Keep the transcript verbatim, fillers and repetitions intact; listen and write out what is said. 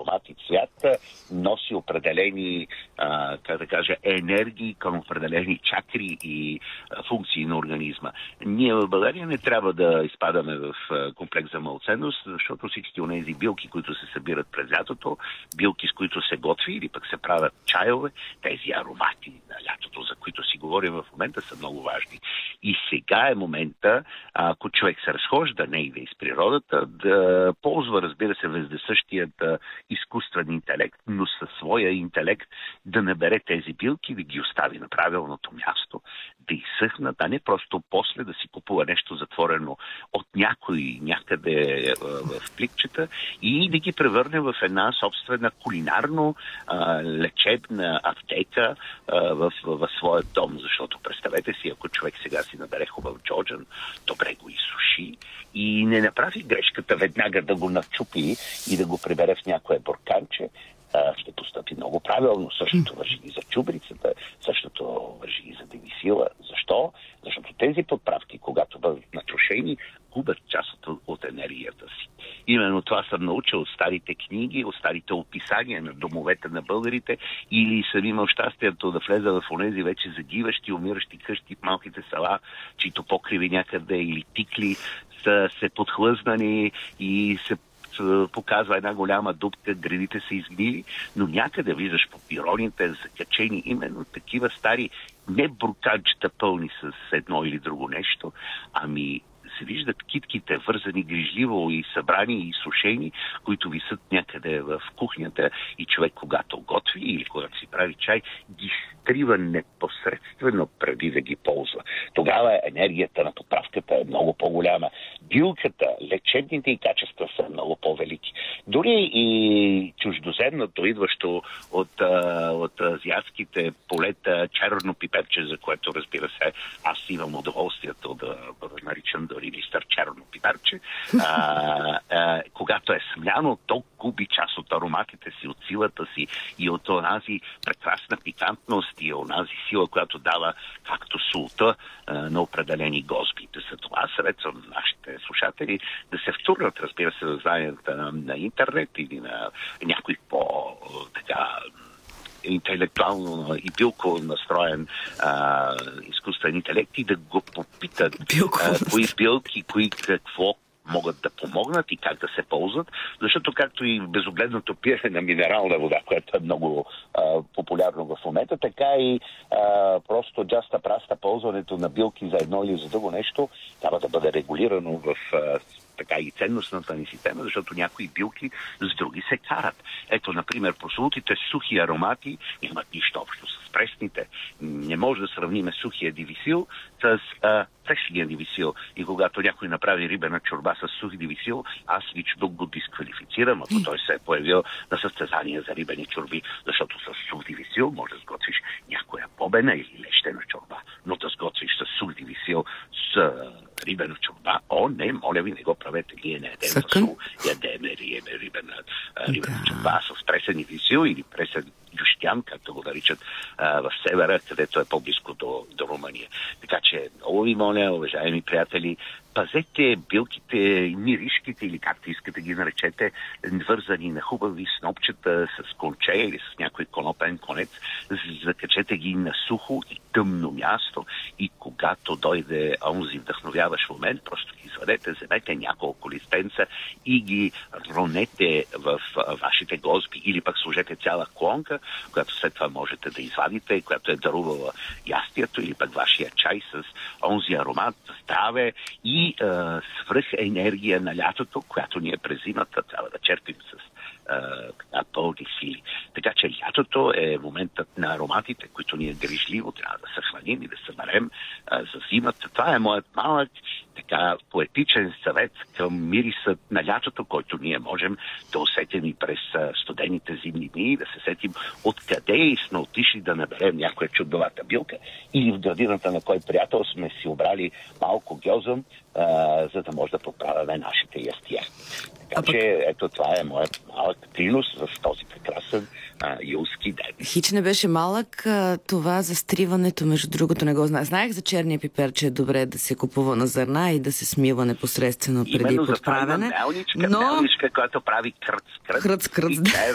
аромат и цвят носи определени, а, как да кажа, енергии към определени чакри и а, функции на организма. Ние в България не трябва да изпадаме в а, комплекс за малоценност, защото всички от тези билки, които се събират през лятото, билки, с които се готви или пък се правят чайове, тези аромати на лятото, за които си говорим в момента, са много важни. И сега е момента, ако човек се разхожда, не иде из природата, да ползва, разбира се, вездесъщият изкуствен интелект, но със своя интелект да набере тези билки, да ги остави на правилното място, да изсъхнат, а не просто после да си купува нещо затворено от някой някъде в пликчета и да ги превърне в една собствена кулинарно а, лечебна аптека а, в, в, в своя дом. Защото представете си, ако човек сега си набере хубав джоджан, добре го изсуши и не направи грешката веднага да го начупи и да го прибере в някое бурканче, ще постъпи много правилно. Същото върши и за чубрицата, същото върши и за девисила. Защо? Защото тези подправки, когато бъдат натрушени, губят част от, от енергията си. Именно това съм научил от старите книги, от старите описания на домовете на българите, или съм имал щастието да влеза в онези вече загиващи, умиращи къщи в малките села, чието покриви някъде или тикли са се подхлъзнани и се показва една голяма дупка, градите са изгнили, но някъде виждаш по пироните закачени именно такива стари, не бурканчета пълни с едно или друго нещо, ами се виждат китките вързани грижливо и събрани и сушени, които висят някъде в кухнята и човек, когато готви или когато си прави чай, ги стрива непосредствено преди да ги ползва. Тогава енергията на подправката е много по-голяма. Билката, лечебните и качества са много по-велики. Дори и чуждоземното, идващо от, от азиатските полета черно пиперче, за което, разбира се, аз имам удоволствието да бъда наричан дори мистер черно пиперче, а, а, когато е смляно, то губи част от ароматите си, от силата си и от онази прекрасна пикантност и онази сила, която дава както султа а, на определени госби. За това съветвам нашите слушатели да се втурнат, разбира се, в знанията на, на интернет или на някой по-така интелектуално и билко настроен а, изкуствен интелект и да го попитат а, кои билки, кои какво могат да помогнат и как да се ползват, защото както и безогледното пиене на минерална вода, което е много а, популярно в момента, така и а, просто джаста праста ползването на билки за едно или за друго нещо трябва да бъде регулирано в а, така и ценностната ни система, защото някои билки с други се карат. Ето, например, прослутите сухи аромати нямат нищо общо с пресните. Не може да сравниме сухия дивисил с а, пресния дивисил. И когато някой направи рибена чорба с сух дивисил, аз лично го дисквалифицирам, ако той се е появил на състезание за рибени чорби, защото с сух дивисил може да сготвиш някоя бобена или лещена чорба, но да сготвиш с сух дивисил с рибена чорба, о, не, моля ви, не го правете, ние не ядем фасул, ядем рибена, рибена чорба с пресен дивисил или пресен юштян, както го наричат а, в севера, където е по-близко до, до Румъния. Така че, много ви моля, уважаеми приятели, пазете билките, миришките или както искате ги наречете, вързани на хубави снопчета с конче или с някой конопен конец, закачете ги на сухо и тъмно място и когато дойде онзи вдъхновяващ момент, просто ги извадете, вземете няколко листенца и ги ронете в вашите гозби или пък сложете цяла клонка, която след това можете да извадите, която е дарувала ястието или пък вашия чай с онзи аромат, здраве и Uh, свръх енергия на лятото, която ние през зимата трябва да черпим с uh, пълни сили. Така че лятото е моментът на ароматите, които ние грижливо трябва да съхраним и да съберем uh, за зимата. Това е моят малък така поетичен съвет към мирисът на лятото, който ние можем да усетим и през uh, студените зимни дни и да се сетим откъде и сме отишли да наберем някоя чудовата билка или в градината на кой приятел сме си обрали малко гьозъм, Uh, за да може да поправяме нашите ястия. Така че, пък... ето това е моят малък принос в този прекрасен uh, юлски ден. Хич не беше малък, а, това застриването, между другото, не го знаех. Знаех за черния пипер, че е добре да се купува на зърна и да се смива непосредствено преди Именно подправяне. Именно за това има мелничка, но... мелничка, която прави кръц, кръц. Кръц, кръц, и тя е